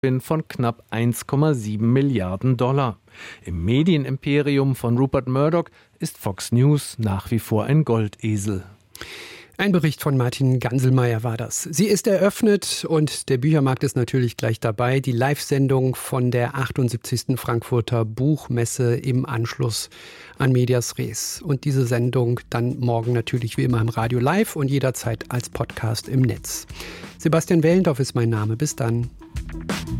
von knapp 1,7 Milliarden $. Im Medienimperium von Rupert Murdoch ist Fox News nach wie vor ein Goldesel. Ein Bericht von Martin Ganselmeier war das. Sie ist eröffnet und der Büchermarkt ist natürlich gleich dabei. Die Live-Sendung von der 78. Frankfurter Buchmesse im Anschluss an Medias Res. Und diese Sendung dann morgen natürlich wie immer im Radio Live und jederzeit als Podcast im Netz. Sebastian Wellendorf ist mein Name. Bis dann.